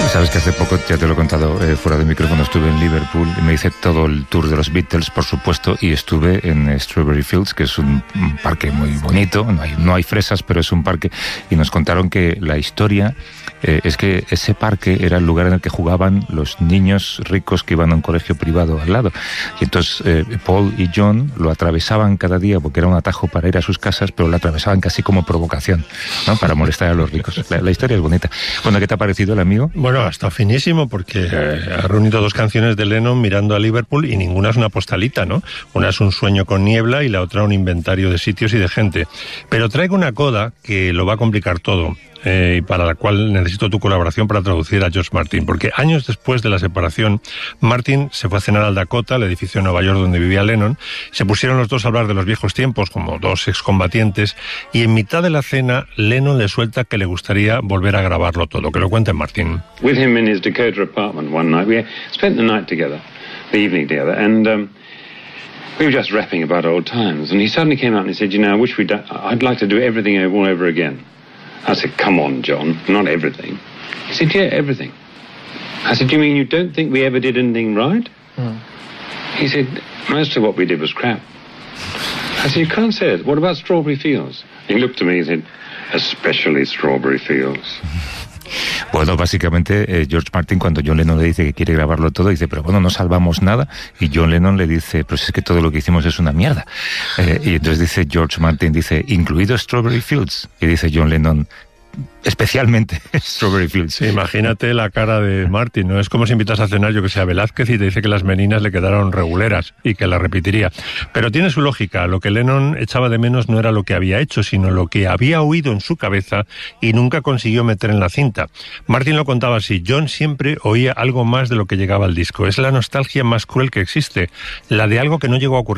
Sabes que hace poco, ya te lo he contado fuera de micrófono, estuve en Liverpool y me hice todo el tour de los Beatles, por supuesto, y estuve en Strawberry Fields, que es un parque muy bonito, no hay fresas, pero es un parque, y nos contaron que la historia es que ese parque era el lugar en el que jugaban los niños ricos que iban a un colegio privado al lado. Y entonces Paul y John lo atravesaban cada día porque era un atajo para ir a sus casas, pero lo atravesaban casi como provocación, ¿no? Para molestar a los ricos. La historia es bonita. Bueno, ¿qué te ha parecido el amigo? Bueno, está finísimo porque ha reunido dos canciones de Lennon mirando a Liverpool y ninguna es una postalita, ¿no? Una es Un sueño con niebla y la otra un inventario de sitios y de gente. Pero traigo una coda que lo va a complicar todo. Y para la cual necesito tu colaboración para traducir a George Martin, porque años después de la separación, Martin se fue a cenar al Dakota, el edificio en Nueva York donde vivía Lennon. Se pusieron los dos a hablar de los viejos tiempos, como dos excombatientes, y en mitad de la cena, Lennon le suelta que le gustaría volver a grabarlo todo. Que lo cuente Martin. With him in his Dakota apartment one night, we spent the night together, the evening together, and we were just rapping about old times, and he suddenly came out and he said, you know, I'd like to do everything all over again. I said, come on, John, not everything. He said, yeah, everything. I said, you mean you don't think we ever did anything right? He said, most of what we did was crap. I said, you can't say it. What about Strawberry Fields? He looked at me and said, especially Strawberry Fields. Bueno, básicamente George Martin, cuando John Lennon le dice que quiere grabarlo todo, dice, pero bueno, no salvamos nada, y John Lennon le dice, pues es que todo lo que hicimos es una mierda. Y entonces dice George Martin, dice, incluido Strawberry Fields, y dice John Lennon, especialmente Strawberry Fields. Sí, imagínate la cara de Martin, ¿no? Es como si invitas a cenar, yo que sé, a Velázquez y te dice que las meninas le quedaron reguleras y que la repetiría. Pero tiene su lógica. Lo que Lennon echaba de menos no era lo que había hecho, sino lo que había oído en su cabeza y nunca consiguió meter en la cinta. Martin lo contaba así: John siempre oía algo más de lo que llegaba al disco. Es la nostalgia más cruel que existe, la de algo que no llegó a ocurrir.